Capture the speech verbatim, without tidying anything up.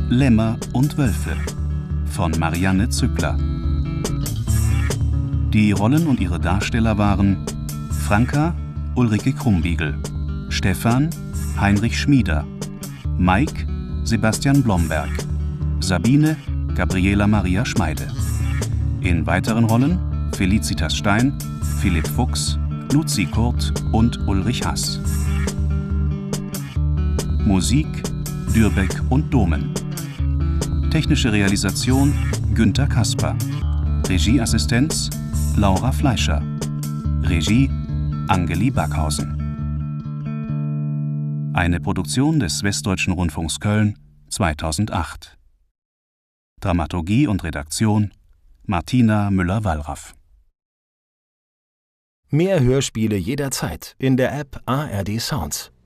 Lämmer und Wölfe von Marianne Zückler. Die Rollen und ihre Darsteller waren Franka Ulrike Krumbiegel, Stefan Heinrich Schmieder, Mike Sebastian Blomberg, Sabine Gabriela Maria Schmeide. In weiteren Rollen Felicitas Stein, Philipp Fuchs, Luzi Kurt und Ulrich Hass. Musik Dürbeck und Domen. Technische Realisation Günter Kasper. Regieassistenz Laura Fleischer. Regie Angeli Backhausen. Eine Produktion des Westdeutschen Rundfunks Köln zweitausendacht. Dramaturgie und Redaktion Martina Müller-Wallraff. Mehr Hörspiele jederzeit in der App A R D Sounds.